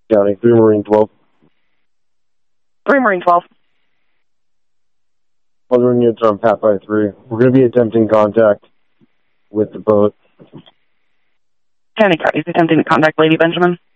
County, 3 Marine 12. 3 Marine 12. Other units on Pat by 3. We're going to be attempting contact with the boat. County Guard is attempting to contact Lady Benjamin.